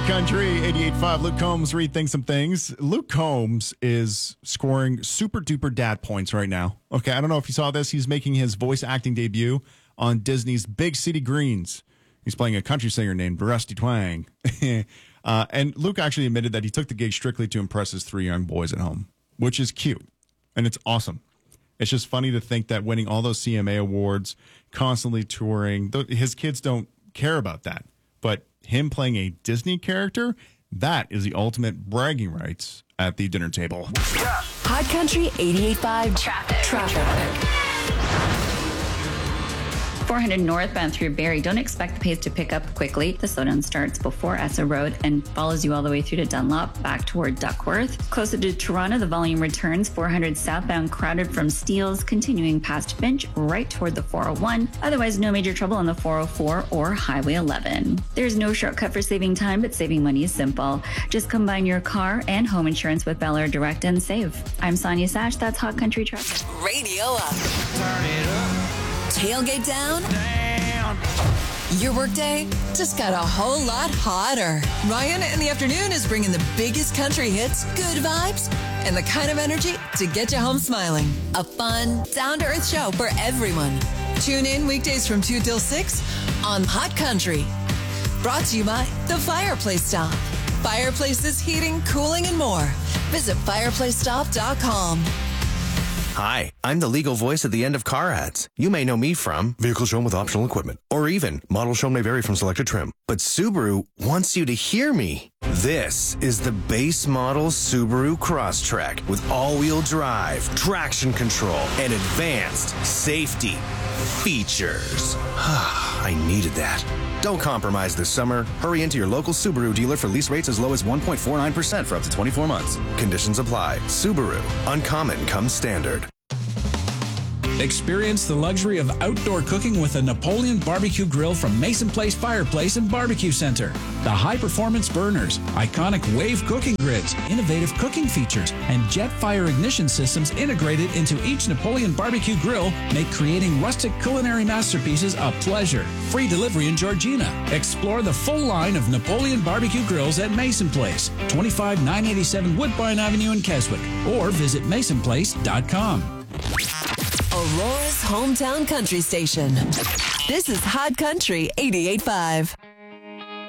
Country 88.5. Luke Combs rethinks some things. Luke Combs is scoring super duper dad points right now. Okay, I don't know if you saw this. He's making his voice acting debut on Disney's Big City Greens. He's playing a country singer named Rusty Twang. And Luke actually admitted that he took the gig strictly to impress his 3 young boys at home, which is cute. And it's awesome. It's just funny to think that winning all those CMA awards, constantly touring, his kids don't care about that. But him playing a Disney character, that is the ultimate bragging rights at the dinner table. Hot Country 88.5 Traffic. 400 northbound through Barrie. Don't expect the pace to pick up quickly. The slowdown starts before Essa Road and follows you all the way through to Dunlop, back toward Duckworth. Closer to Toronto, the volume returns. 400 southbound crowded from Steeles, continuing past Finch, right toward the 401. Otherwise, no major trouble on the 404 or Highway 11. There's no shortcut for saving time, but saving money is simple. Just combine your car and home insurance with Bel Air Direct and save. I'm Sonia Sash. That's Hot Country Traffic. Radio up. Turn it up. Tailgate down. Down. Your workday just got a whole lot hotter. Ryan in the afternoon is bringing the biggest country hits, good vibes, and the kind of energy to get you home smiling. A fun, down-to-earth show for everyone. Tune in weekdays from 2 till 6 on Hot Country. Brought to you by The Fireplace Stop. Fireplaces, heating, cooling, and more. Visit fireplacestop.com. Hi, I'm the legal voice at the end of car ads. You may know me from vehicles shown with optional equipment, or even models shown may vary from selected trim. But Subaru wants you to hear me. This is the base model Subaru Crosstrek with all-wheel drive, traction control, and advanced safety features. I needed that. Don't compromise this summer. Hurry into your local Subaru dealer for lease rates as low as 1.49% for up to 24 months. Conditions apply. Subaru. Uncommon comes standard. Experience the luxury of outdoor cooking with a Napoleon Barbecue Grill from Mason Place Fireplace and Barbecue Center. The high-performance burners, iconic wave cooking grids, innovative cooking features, and jet fire ignition systems integrated into each Napoleon Barbecue Grill make creating rustic culinary masterpieces a pleasure. Free delivery in Georgina. Explore the full line of Napoleon Barbecue Grills at Mason Place, 25987 Woodbine Avenue in Keswick, or visit masonplace.com. Aurora's hometown country station. This is Hot Country 88.5.